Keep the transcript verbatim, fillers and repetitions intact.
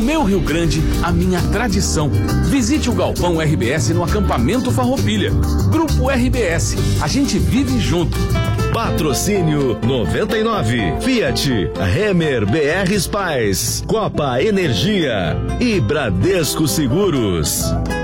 meu Rio Grande, a minha tradição. Visite o Galpão R B S no acampamento Farroupilha. Grupo R B S, a gente vive junto. Patrocínio noventa e nove, Fiat, Remer B R Spice, Copa Energia e Bradesco Seguros.